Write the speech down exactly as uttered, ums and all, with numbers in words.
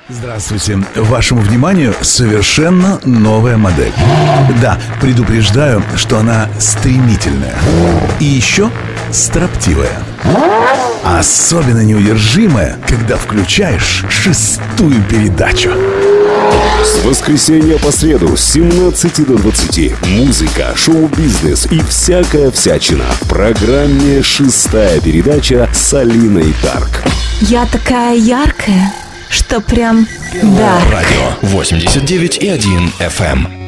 Здравствуйте. Вашему вниманию совершенно новая модель. Да, предупреждаю, что она стремительная. И еще строптивая. Особенно неудержимая, когда включаешь шестую передачу. С воскресенья по среду с семнадцати до двадцати музыка, шоу-бизнес и всякая всячина в программе «Шестая передача» с Алиной Тарк. Я такая яркая, что прям да. Радио восемьдесят девять и один эф эм.